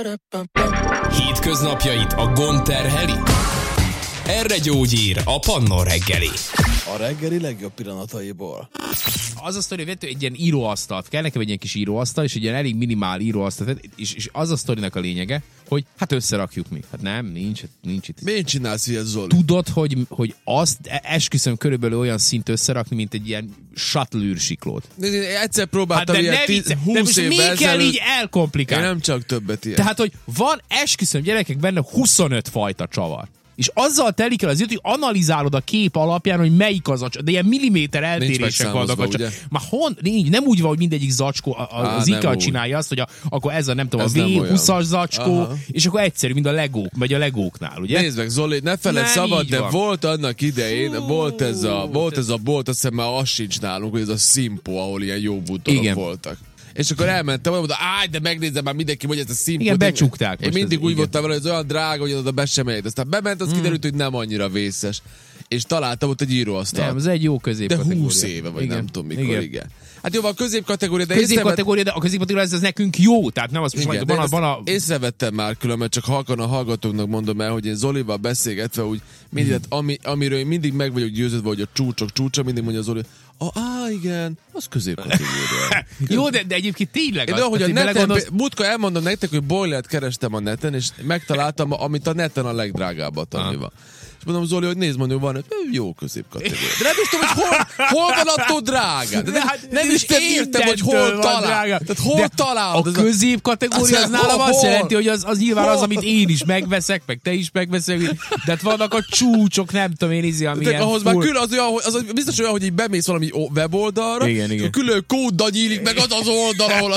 Hétköznapjait a gond terheli? Erre gyógyír a Pannon reggeli. A reggeli legjobb pillanataiból. Az a sztori, hogy egy ilyen íróasztalt kell, nekem egy ilyen kis íróasztal, és egy ilyen elég minimál íróasztalt, és az a sztorinak a lényege, hogy hát összerakjuk mi. Hát nem, nincs itt. Miért csinálsz ilyet, Zoli? Tudod, hogy azt esküszöm körülbelül olyan szint összerakni, mint egy ilyen shuttle űrsiklót. Egyszer próbáltam Hát ilyet 20 évvel mi kell így Én elkomplikálni? nem csak többet ilyen. Tehát, hogy van, esküszöm gyerekek, benne 25 fajta csavar. És azzal telik el az idő, hogy analizálod a kép alapján, hogy melyik az a csavar. De ilyen milliméter eltérések vannak a csavar. Nem úgy van, hogy mindegyik zacskó, az IKEA csinálja azt, hogy akkor ez a nem tudom, a V20-as zacskó, aha. És akkor egyszerű, mint a Legók, vagy a Legóknál, ugye? Nézd meg, Zoli, ne feled szabad, de volt annak idején, volt ez a bolt, azt hiszem már az sincs nálunk, hogy ez a Simpo, ahol ilyen jó bútorok voltak. És akkor elmentem, mondta, de megnézem már mindenki, hogy ez a Simpo. Igen, becsukták. Én mindig úgy voltam vele, hogy ez olyan drága, hogy oda be sem megyek. Aztán bement, az kiderült, hogy nem annyira vészes. És találtam ott egy íróasztalt. Nem, ez egy jó középkategória. De 20 éve, vagy igen. Nem tudom mikor, igen. Hát jó, van a középkategória, de a középkategória ez nekünk jó, tehát nem az most majd észrevettem már különben, csak halkan a hallgatóknak mondom el, hogy én Zolival beszélgetve úgy mindig, amiről én mindig meg vagyok győződve, hogy a csúcsok csúcsa, mindig mondja Zoli, igen, az középkategória. Jó, de egyébként tényleg az. De ahogy a neten, múltkor elmondom nektek, hogy boilert kerestem a neten, és megtaláltam, amit a neten a legdrágábbat annyival. És mondom, Zoli, hogy nézd, mondom, van, jó középkategória. De nem is tudom, hogy hol van attól drága. Nem is értem, hogy hol talál. Tehát hol találod. A középkategória az nálam azt jelenti, hogy az nyilván az, amit én is megveszek, meg te is megveszek. De hát vannak a csúcsok, nem tudom én, amilyen... Ahhoz már külön az biztos olyan, hogy így bemész valami weboldalra, és külön kóddal nyílik meg az oldal, ahol...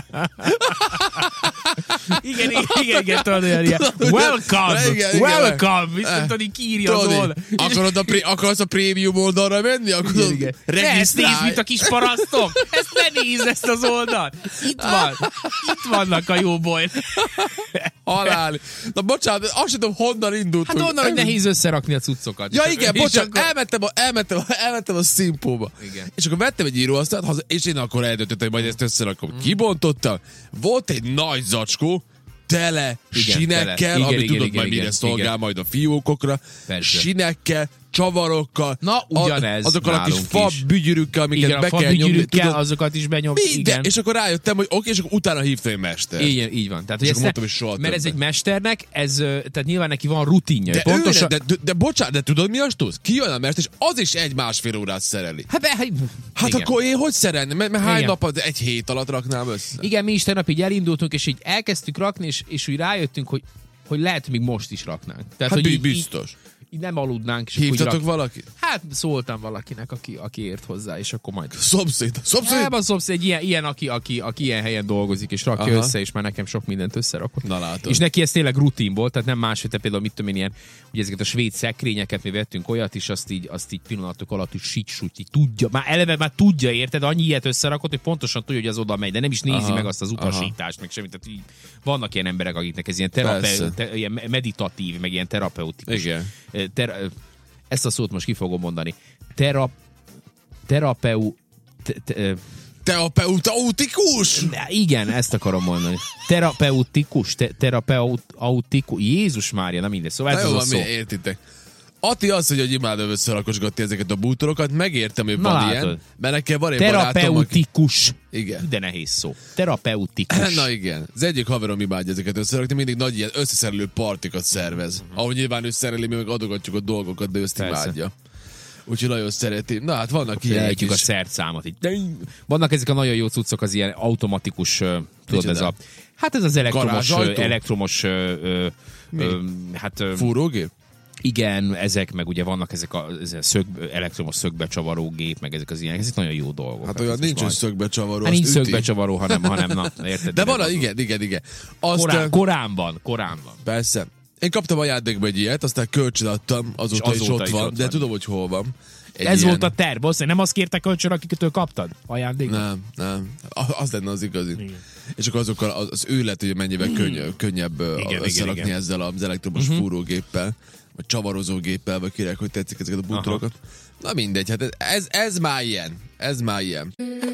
Igen, tudod, ilyen welcome, viszont tudod, írja az oldal. Akarsz a prémium oldalra menni? Ezt nézd, mint a kis parasztok! Ezt ne nézd, ezt az oldalt! Itt vannak a jó bolyt. Halál. Na bocsánat, azt sem tudom, honnan indultunk. Hát onnan, hogy nehéz összerakni a cuccokat. Ja igen, bocsánat, elmentem a Simpóba. És akkor vettem egy íróasztalt, és én akkor eldöntöttem, hogy majd ezt összerakom. Kibontottam. Volt egy nagy zacskó, tele sinekkel, amit tudod majd mire szolgál majd a fiókokra. Persze. Sinekkel, csavarokkal, na, ugyanez azokkal a kis fabügyűrűkkel, amiket be kell nyomni. Tudod, azokat is benyomni. Igen. És akkor rájöttem, hogy oké, és akkor utána hívtam egy mester. Igen, így van. Tehát, hogy mondtam, hogy mert ez egy mesternek, tehát nyilván neki van rutinja. De, pontosan... de bocsánat, de tudod mi az tudsz? Kijön a mester, és az is 1-1,5 órát szereli. Hát akkor én hogy szerelni? Mert hány nap, egy hét alatt raknám össze? Igen, mi is tegnap így elindultunk, és így elkezdtük rakni, és úgy rájöttünk, hogy lehet, még most is raknánk. Tehát, hát hogy biztos. Így nem aludnánk. Hívtatok valakit? Hát szóltam valakinek, aki ért hozzá, és akkor majd... Szomszéd? Nem, a szomszéd, ilyen aki ilyen helyen dolgozik, és rakja össze, és már nekem sok mindent összerakott. Na látod. És neki ez tényleg rutin volt, tehát nem más, hogy te például mit tudom én ilyen, ugye ezeket a svéd szekrényeket mi vettünk olyat, és azt így pillanatok alatt is így tudja, már tudja, érted, annyi ilyet összerakott, hogy pontosan tudja, hogy az oda megy, de nem is nézi meg azt az utasítást, meg semmit. Tehát így vannak ilyen emberek, akiknek ez ilyen meditatív, meg ilyen terapeutikus. Igen. Ezt a szót most ki fogom mondani. Terapeutikus? Igen, ezt akarom mondani. Terapeutikus. Jézus Mária, na mindegy. Szóval ez az a szó. Értitek. Ati az, hogy imádom összerakosgatni ezeket a bútorokat, megértem, hogy van ilyen, mert nekem van egy barátom, terapeutikus. Igen. De nehéz szó. Terapeutikus. Na igen. Az egyik haverom imádja ezeket összerakni, mindig nagy ilyen összeszerelő partikat szervez. Ahogy nyilván ő szereli, mi meg adogatjuk a dolgokat, de őt imádja. Úgyhogy nagyon szereti. Na hát vannak ilyenek is. A szertszámot. Vannak ezek a nagyon jó cuccok, az ilyen automatikus, tudod, ez az elektromos fúrógép? Igen, ezek, meg ugye vannak ezek a elektromos szögbecsavaró gép, meg ezek az ilyenek, ezek nagyon jó dolgok. Hát olyan nincs, hogy szögbecsavaró. Hát nincs szögbecsavaró, hanem na, érted? De van, igen. Korán van. Persze. Én kaptam ajándékba egy ilyet, aztán kölcsönadtam, azóta is ott van, de tudom, hogy hol van. Ez volt a terv, nem azt kérte kölcsön, akiktől kaptad ajándékba? Nem. Az lenne az igazi. Igen. És akkor azokkal az őlet, hogy mennyivel könnyebb összerakni ezzel az elektromos fúrógéppel, vagy csavarozógéppel, vagy kérek, hogy tetszik ezeket a bútorokat. Na mindegy, hát ez már ilyen.